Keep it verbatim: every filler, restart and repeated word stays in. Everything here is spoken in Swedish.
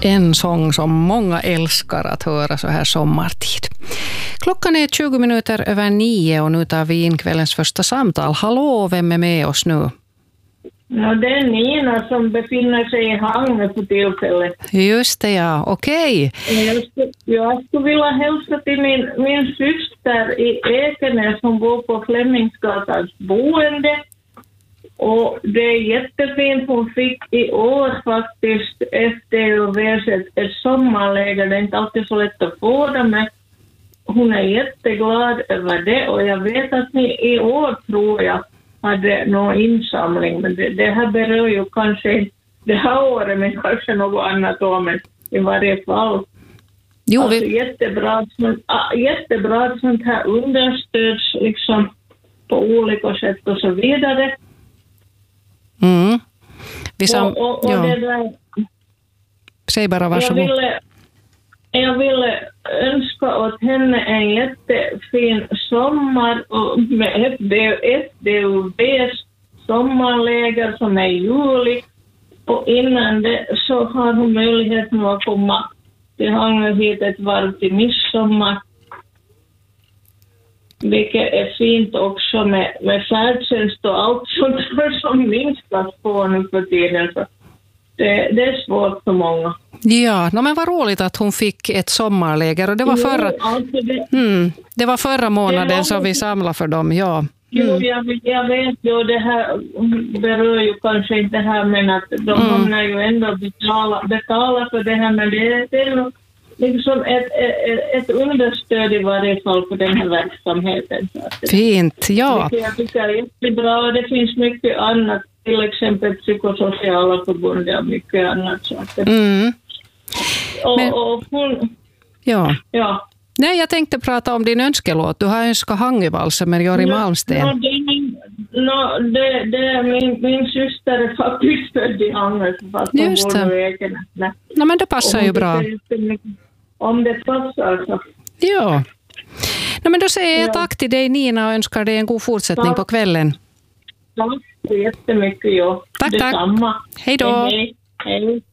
En sång som många älskar att höra så här sommartid. Klockan är tjugo minuter över nio och nu tar vi in kvällens första samtal. Hallå, vem är med oss nu? Ja, det är Nina som befinner sig i Hangö på tillfället. Just det, ja. Okej. Jag skulle, jag skulle vilja hälsa till min, min syster i Ekenäs som bor på Flemingsgatans boende. Och det är jättefint. Hon fick i år faktiskt efter och ett, ett sommarläger. Det är inte alltid så lätt att få det, men hon är jätteglad över det. Och jag vet att ni i år, tror jag, hade någon insamling. Men det, det här berör ju kanske det här året, men kanske något annat år. Men i varje fall. Jo, alltså, vi... jättebra, jättebra sånt här understöds liksom på olika sätt och så vidare. Mm. Vi sam... och, och, och ja. det där, säg bara varsågod. Jag ville, jag ville önska åt henne en jättefin sommar och med F D U B:s sommarläger som är i juli. Och innan det så har hon möjlighet att komma till Hangö hit ett varv till midsommar. Vilket är fint också med, med färdtjänst och allt sånt som minskas på nu för tiden. Så det, det är svårt för många. Ja, no, men vad roligt att hon fick ett sommarläger. Och det var förra, jo, alltså det, mm, det var förra månaden var, som vi samlade för dem, ja. Mm. Jo, jag, jag vet ju, det här berör ju kanske inte det här, men att de mm. hamnar ju ändå betala, betala för det här, men det, det är nog liksom ett, ett, ett understöd i varje fall på den här verksamheten. Fint, ja. Jag tycker är jättebra. Det finns mycket annat, till exempel psykosociala förbund och mycket annat. Så att det, mm. och, Men, och hon, ja. ja. Nej, jag tänkte prata om din önskelåt. Du har önskat Hangövalsen med Jori Malmsten. No, det, no, det, det, min, min syster är faktiskt född i Hangö. Just det. No, men det passar ju bra. Om det passar så. Ja. No, men då säger jag ja. tack till dig, Nina, och önskar dig en god fortsättning tack. på kvällen. Tack så jättemycket. Ja. Tack, Detsamma. tack. Hej då. Hej, hej.